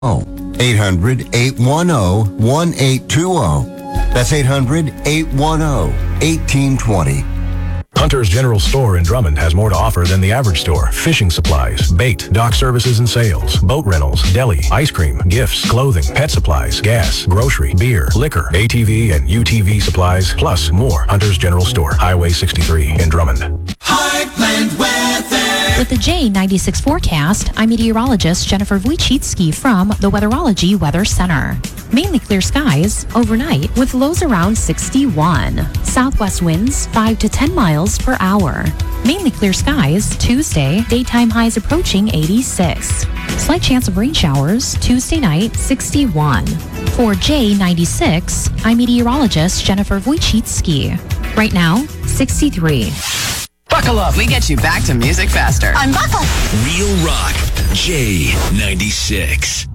800-810-1820. That's 800-810-1820. Hunter's General Store in Drummond has more to offer than the average store. Fishing supplies, bait, dock services and sales, boat rentals, deli, ice cream, gifts, clothing, pet supplies, gas, grocery, beer, liquor, ATV and UTV supplies, plus more. Hunter's General Store, Highway 63 in Drummond. Heartland Weather. With the J96 forecast, I'm meteorologist Jennifer Wojcicki from the Weatherology Weather Center. Mainly clear skies overnight with lows around 61. Southwest winds 5 to 10 miles per hour. Mainly clear skies Tuesday, daytime highs approaching 86. Slight chance of rain showers Tuesday night, 61. For J96, I'm meteorologist Jennifer Wojcicki. Right now, 63. Buckle up. We get you back to music faster. Unbuckle. Real Rock J96.